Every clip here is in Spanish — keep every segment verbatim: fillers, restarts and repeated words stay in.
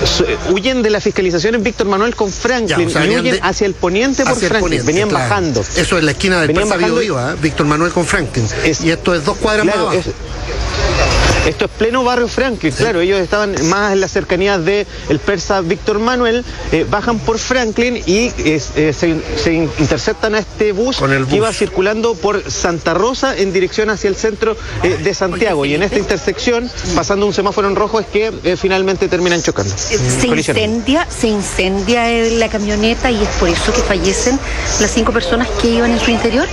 huyen de la fiscalización en Víctor Manuel con Franklin, ya, o sea, y huyen de, hacia el poniente por Franklin, poniente, venían claro. bajando. Eso es la esquina del Persa Biobío, ¿eh? Víctor Manuel con Franklin. Es, y esto es dos cuadras claro, más abajo. Es, Esto es pleno barrio Franklin, sí. Claro, ellos estaban más en las cercanías del Persa Víctor Manuel, eh, bajan por Franklin y eh, eh, se, se interceptan a este bus, bus que iba circulando por Santa Rosa en dirección hacia el centro eh, de Santiago. Y en esta intersección, pasando un semáforo en rojo, es que eh, finalmente terminan chocando. Se incendia, se incendia la camioneta y es por eso que fallecen las cinco personas que iban en su interior.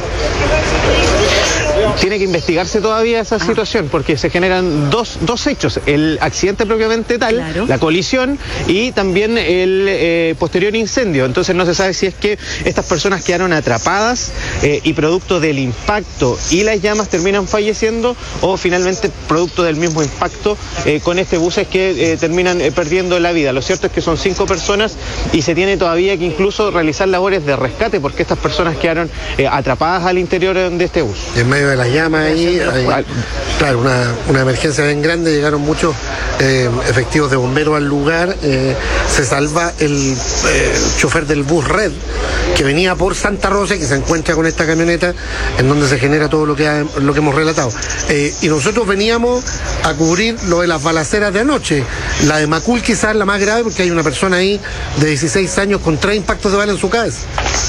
Tiene que investigarse todavía esa ah. situación, porque se generan dos, dos hechos, el accidente propiamente tal, claro. la colisión y también el eh, posterior incendio. Entonces no se sabe si es que estas personas quedaron atrapadas eh, y producto del impacto y las llamas terminan falleciendo, o finalmente producto del mismo impacto eh, con este bus es que eh, terminan eh, perdiendo la vida. Lo cierto es que son cinco personas y se tiene todavía que incluso realizar labores de rescate, porque estas personas quedaron eh, atrapadas al interior de este bus. En medio de las llamas ahí, hay, claro, una, una emergencia bien grande, llegaron muchos eh, efectivos de bomberos al lugar, eh, se salva el eh, chofer del bus Red, que venía por Santa Rosa, que se encuentra con esta camioneta en donde se genera todo lo que, ha, lo que hemos relatado. Eh, y nosotros veníamos a cubrir lo de las balaceras de anoche, la de Macul quizás la más grave, porque hay una persona ahí de dieciséis años con tres impactos de bala en su cabeza.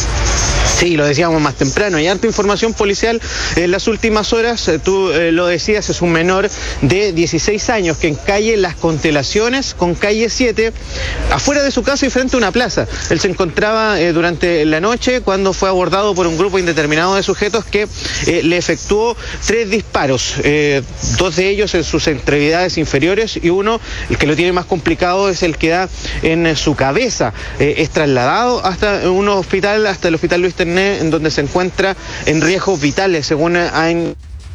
Sí, lo decíamos más temprano, hay harta información policial en las últimas horas, tú eh, lo decías, es un menor de dieciséis años que en calle Las Constelaciones con calle siete, afuera de su casa y frente a una plaza. Él se encontraba eh, durante la noche cuando fue abordado por un grupo indeterminado de sujetos que eh, le efectuó tres disparos, eh, dos de ellos en sus extremidades inferiores y uno, el que lo tiene más complicado, es el que da en su cabeza. Eh, es trasladado hasta un hospital, hasta el hospital Luis Terné, en donde se encuentra en riesgos vitales, según hay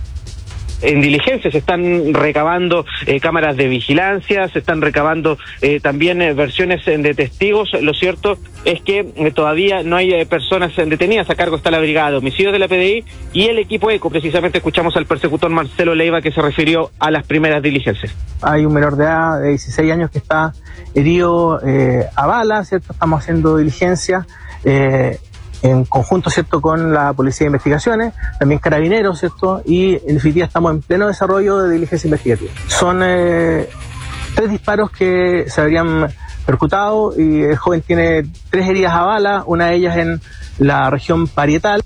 en diligencia. Se están recabando eh, cámaras de vigilancia, se están recabando eh, también eh, versiones eh, de testigos. Lo cierto es que eh, todavía no hay eh, personas eh, detenidas. A cargo está la Brigada de Homicidios de la P D I y el equipo ECO. Precisamente escuchamos al persecutor Marcelo Leiva, que se refirió a las primeras diligencias. Hay un menor de edad de dieciséis años que está herido eh, a bala, ¿cierto? Estamos haciendo diligencia eh, en conjunto, ¿cierto?, con la Policía de Investigaciones, también Carabineros, ¿cierto?, y en definitiva estamos en pleno desarrollo de diligencia investigativa. Son eh, tres disparos que se habrían percutado y el joven tiene tres heridas a bala, una de ellas en la región parietal.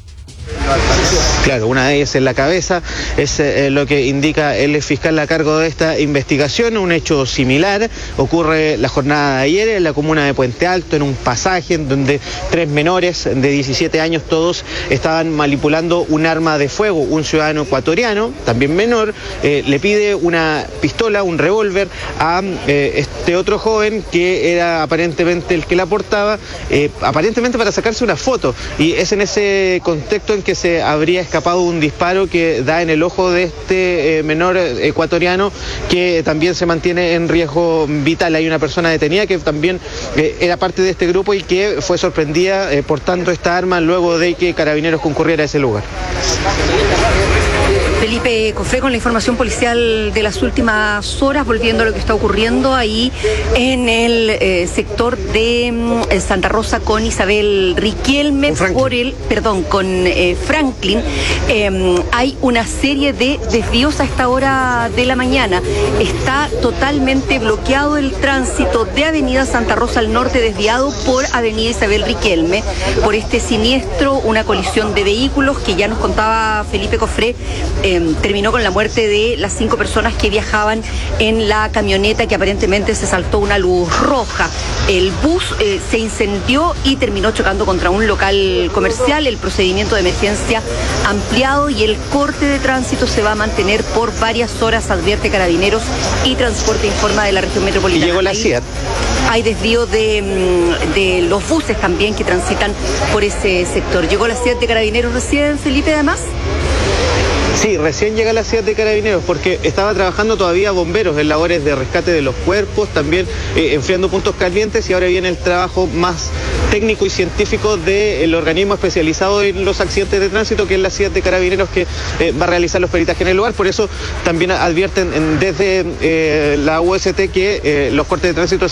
Claro, una de ellas en la cabeza, es eh, lo que indica el fiscal a cargo de esta investigación. Un hecho similar ocurre la jornada de ayer en la comuna de Puente Alto, en un pasaje en donde tres menores de diecisiete años todos estaban manipulando un arma de fuego. Un ciudadano ecuatoriano, también menor, eh, le pide una pistola, un revólver a eh, este otro joven que era aparentemente el que la portaba, eh, aparentemente para sacarse una foto, y es en ese contexto en que se habría escapado un disparo que da en el ojo de este eh, menor ecuatoriano, que también se mantiene en riesgo vital. Hay una persona detenida que también eh, era parte de este grupo y que fue sorprendida eh, portando esta arma luego de que Carabineros concurriera a ese lugar. Felipe Cofré con la información policial de las últimas horas, volviendo a lo que está ocurriendo ahí en el eh, sector de eh, Santa Rosa con Isabel Riquelme, por el, perdón, con eh, Franklin. Eh, hay una serie de desvíos a esta hora de la mañana. Está totalmente bloqueado el tránsito de Avenida Santa Rosa al norte, desviado por Avenida Isabel Riquelme, por este siniestro, una colisión de vehículos que ya nos contaba Felipe Cofré. Eh, terminó con la muerte de las cinco personas que viajaban en la camioneta, que aparentemente se saltó una luz roja. El bus eh, se incendió y terminó chocando contra un local comercial. El procedimiento de emergencia ampliado y el corte de tránsito se va a mantener por varias horas, advierte Carabineros y Transporte informa de la región metropolitana. Y llegó la C I A T. Hay desvío de, de los buses también que transitan por ese sector. Llegó la C I A T de Carabineros recién, Felipe, además. Sí, recién llega la ciudad de Carabineros porque estaba trabajando todavía bomberos en labores de rescate de los cuerpos, también eh, enfriando puntos calientes, y ahora viene el trabajo más técnico y científico del organismo especializado en los accidentes de tránsito, que es la ciudad de Carabineros, que eh, va a realizar los peritajes en el lugar. Por eso también advierten en, desde eh, la U S T que eh, los cortes de tránsito